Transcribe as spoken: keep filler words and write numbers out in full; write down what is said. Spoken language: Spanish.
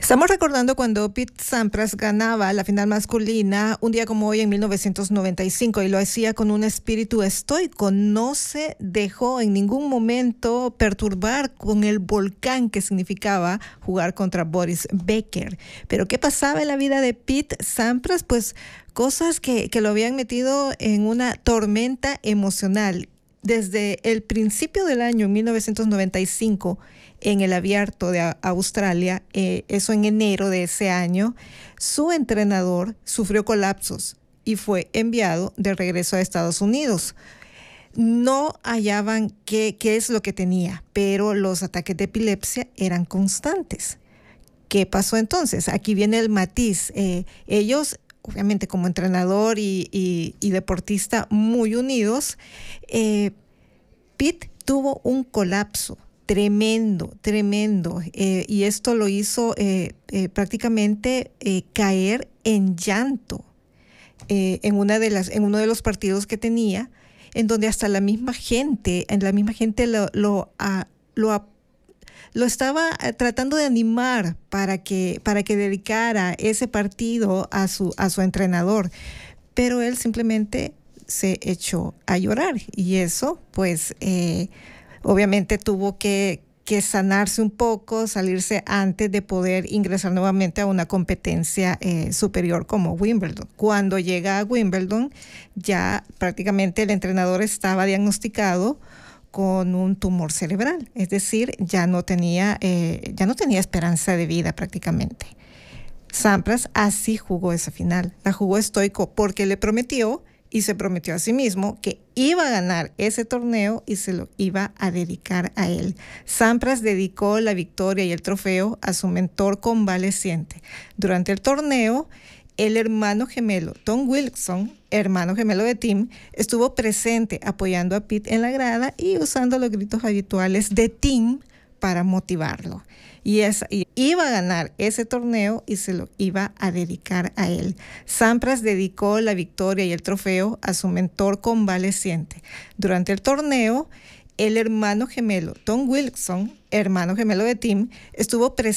Estamos recordando cuando Pete Sampras ganaba la final masculina un día como hoy en mil novecientos noventa y cinco y lo hacía con un espíritu estoico. No se dejó en ningún momento perturbar con el volcán que significaba jugar contra Boris Becker. Pero ¿qué pasaba en la vida de Pete Sampras? Pues cosas que, que lo habían metido en una tormenta emocional. Desde el principio del año mil novecientos noventa y cinco, en el Abierto de Australia, eh, eso en enero de ese año, su entrenador sufrió colapsos y fue enviado de regreso a Estados Unidos. No hallaban qué, qué es lo que tenía, pero los ataques de epilepsia eran constantes. ¿Qué pasó entonces? Aquí viene el matiz. Eh, ellos, obviamente como entrenador y, y, y deportista muy unidos, eh, Pete tuvo un colapso tremendo, tremendo, eh, y esto lo hizo eh, eh, prácticamente eh, caer en llanto eh, en, una de las, en uno de los partidos que tenía, en donde hasta la misma gente, en la misma gente lo, lo, a, lo, a, lo estaba tratando de animar para que, para que dedicara ese partido a su, a su entrenador, pero él simplemente se echó a llorar y eso pues eh, obviamente tuvo que, que sanarse un poco, salirse antes de poder ingresar nuevamente a una competencia eh, superior como Wimbledon. Cuando llega a Wimbledon, ya prácticamente el entrenador estaba diagnosticado con un tumor cerebral, es decir, ya no tenía, eh, ya no tenía esperanza de vida prácticamente. Sampras así jugó esa final, la jugó estoico porque le prometió y se prometió a sí mismo que iba a ganar ese torneo y se lo iba a dedicar a él. Sampras dedicó la victoria y el trofeo a su mentor convaleciente. Durante el torneo, el hermano gemelo Tom Wilson, hermano gemelo de Tim, estuvo presente apoyando a Pete en la grada y usando los gritos habituales de Tim para motivarlo. Y, es, y iba a ganar ese torneo y se lo iba a dedicar a él. Sampras dedicó la victoria y el trofeo a su mentor convaleciente. Durante el torneo, el hermano gemelo Tom Wilson, hermano gemelo de Tim, estuvo presente